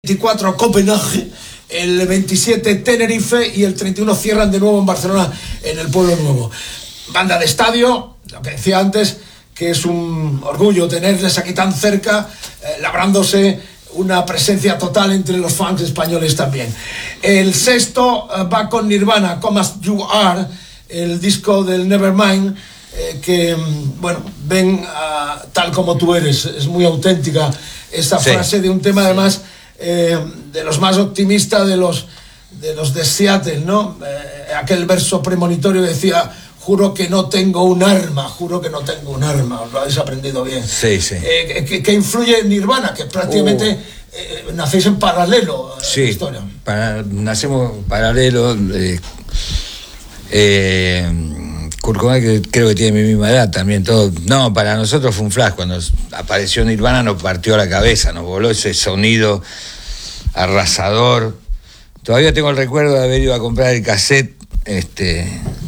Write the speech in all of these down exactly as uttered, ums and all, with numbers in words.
veinticuatro Copenhague, el veintisiete Tenerife y el treinta y uno cierran de nuevo en Barcelona, en el Pueblo Nuevo. Banda de estadio, lo que decía antes, que es un orgullo tenerles aquí tan cerca, eh, labrándose una presencia total entre los fans españoles también. El sexto eh, va con Nirvana, Come As You Are, el disco del Nevermind, eh, que, bueno, ven uh, tal como tú eres. Es muy auténtica esta sí. frase de un tema, además, eh, de los más optimistas de los de los de Seattle, ¿no? Eh, aquel verso premonitorio que decía: juro que no tengo un arma, juro que no tengo un arma. Os lo habéis aprendido bien. Sí, sí. Eh, que, que influye en Nirvana, que prácticamente uh. eh, nacéis en paralelo. Sí, en la historia. Para, nacemos paralelo. Eh, eh, Kurt Cobain, que creo que tiene mi misma edad también. Todo. No, para nosotros fue un flash. Cuando apareció Nirvana nos partió la cabeza, nos voló ese sonido arrasador. Todavía tengo el recuerdo de haber ido a comprar el cassette, este,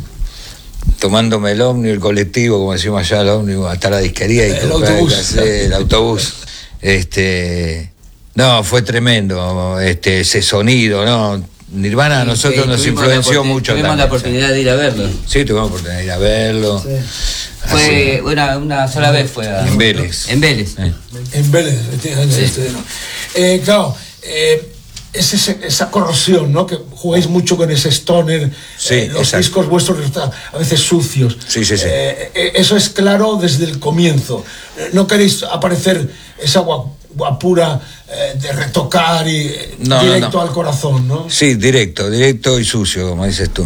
tomándome el ómnibus, el colectivo, como decimos allá, el ómnibus, hasta la disquería y el comprar autobús. el cassette, el autobús. Este, no, fue tremendo, este, ese sonido, ¿no? Nirvana a nosotros nos influenció mucho. Tuvimos también, la oportunidad sí. de ir a verlo. Sí, tuvimos la oportunidad de ir a verlo. Sí. Fue una, una sola vez fue a, en Vélez. En Vélez. Eh. En Vélez, sí. eh, claro, eh, es ese, esa corrosión, ¿no? Que jugáis mucho con ese stoner, sí, eh, los exacto. discos vuestros están a veces sucios. Sí, sí, sí. Eh, eh, eso es claro desde el comienzo. No queréis aparecer esa guapura eh, de retocar y eh, no, directo no, no. al corazón, ¿no? Sí, directo, directo y sucio, como dices tú.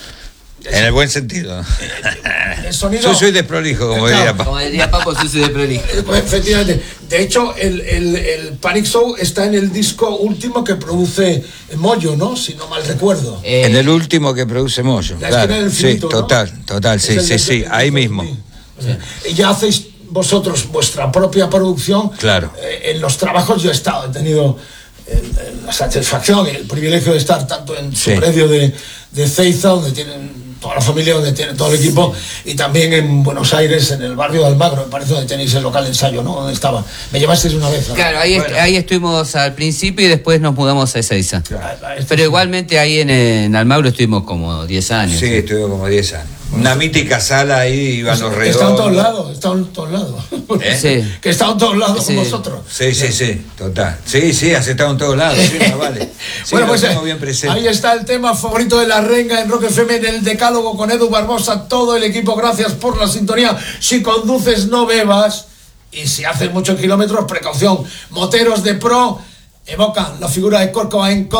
En el buen sentido. El sonido, Yo soy desprolijo, como claro, diría Papo. Como diría Papo, soy soy desprolijo. Efectivamente. De hecho, el, el, el Panic Show está en el disco último que produce Moyo, ¿no? Si no mal recuerdo. Eh, en el último que produce Moyo. La claro. del infinito, sí, total, ¿no? total, sí, sí, sí, ahí mismo. Sí. Y ya hacéis vosotros vuestra propia producción. Claro. Eh, en los trabajos yo he estado, he tenido eh, la satisfacción y el privilegio de estar tanto en su sí. predio de, de Ceiza, donde tienen toda la familia, donde tiene todo el equipo, y también en Buenos Aires, en el barrio de Almagro, me parece, donde tenéis el local de ensayo, ¿no? ¿Dónde estaba? Me llevasteis una vez, ¿no? Claro, ahí, bueno. ahí estuvimos al principio y después nos mudamos a Ezeiza. Claro, pero igualmente ahí en, en Almagro estuvimos como diez años. Sí, ¿sí? Estuvimos como diez años. Una mítica sala ahí, iban los redondos. Está en todos lados, está en todos lados. ¿Eh? Sí. Que está en todos lados sí. con vosotros. Sí, sí, sí, total. Sí, sí, has estado en todos lados, sí, no, vale. Sí, bueno, pues tengo bien presente. Ahí está el tema favorito de La Renga en Rock F M, en el Decálogo con Edu Barbosa, todo el equipo, gracias por la sintonía. Si conduces, no bebas, y si haces muchos kilómetros, precaución. Moteros de Pro evocan la figura de Kurt Cobain.